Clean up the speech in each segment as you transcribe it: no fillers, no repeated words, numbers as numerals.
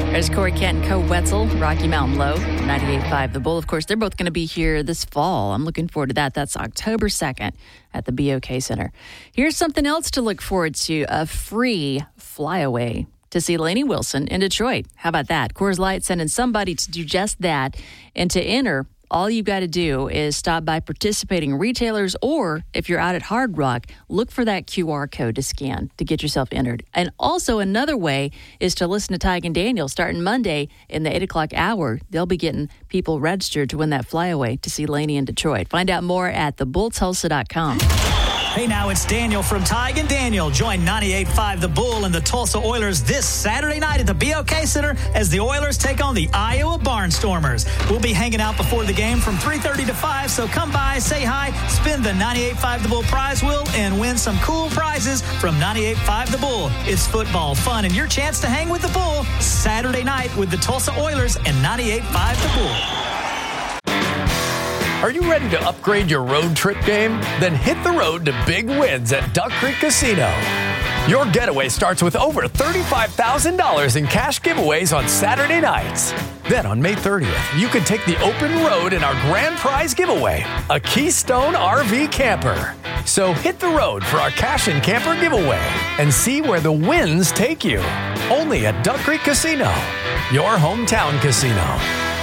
There's Corey Kent and Co. Wetzel, Rocky Mountain Low, 98.5 The Bull. Of course, they're both going to be here this fall. I'm looking forward to that. That's October 2nd at the BOK Center. Here's something else to look forward to, a free flyaway to see Lainey Wilson in Detroit. How about that? Coors Light sending somebody to do just that. And to enter, all you've got to do is stop by participating retailers, or if you're out at Hard Rock, look for that QR code to scan to get yourself entered. And also another way is to listen to Tig and Daniel starting Monday in the 8 o'clock hour. They'll be getting people registered to win that flyaway to see Lainey in Detroit. Find out more at thebulltulsa.com. Hey, now it's Daniel from Tig and Daniel. Join 98.5 The Bull and the Tulsa Oilers this Saturday night at the BOK Center as the Oilers take on the Iowa Barnstormers. We'll be hanging out before the game from 3:30 to 5, so come by, say hi, spin the 98.5 The Bull prize wheel, and win some cool prizes from 98.5 The Bull. It's football, fun, and your chance to hang with the Bull Saturday night with the Tulsa Oilers and 98.5 The Bull. Are you ready to upgrade your road trip game? Then hit the road to big wins at Duck Creek Casino. Your getaway starts with over $35,000 in cash giveaways on Saturday nights. Then on May 30th, you can take the open road in our grand prize giveaway, a Keystone RV camper. So hit the road for our cash and camper giveaway and see where the wins take you. Only at Duck Creek Casino, your hometown casino.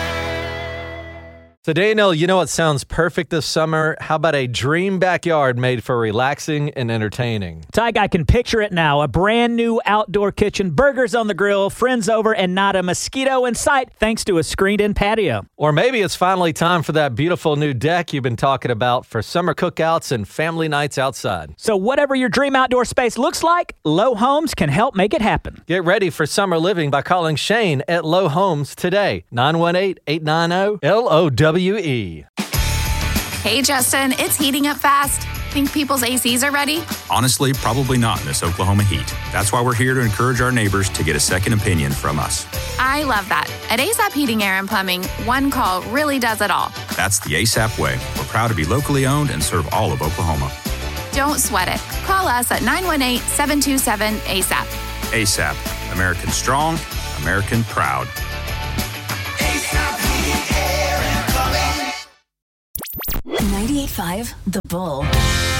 So, Daniel, you know what sounds perfect this summer? How about a dream backyard made for relaxing and entertaining? Tig, I can picture it now. A brand new outdoor kitchen, burgers on the grill, friends over, and not a mosquito in sight thanks to a screened-in patio. Or maybe it's finally time for that beautiful new deck you've been talking about for summer cookouts and family nights outside. So whatever your dream outdoor space looks like, Low Homes can help make it happen. Get ready for summer living by calling Shane at Low Homes today. 918-890-LOW. Hey, Justin, it's heating up fast. Think people's ACs are ready? Honestly, probably not in this Oklahoma heat. That's why we're here to encourage our neighbors to get a second opinion from us. I love that. At ASAP Heating, Air, and Plumbing, one call really does it all. That's the ASAP way. We're proud to be locally owned and serve all of Oklahoma. Don't sweat it. Call us at 918-727-ASAP. ASAP. American strong, American proud. 98.5 The Bull.